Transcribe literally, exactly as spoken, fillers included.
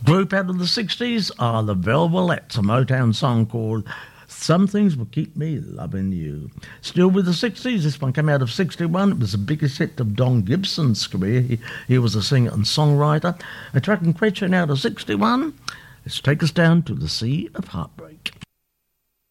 Group out of the sixties are the Velvelettes, a Motown song called Some Things Will Keep Me Loving You. Still with the sixties, this one came out of sixty-one. It was the biggest hit of Don Gibson's career. He, he was a singer and songwriter. A track and question out of sixty-one. Let's take us down to the Sea of Heartbreak.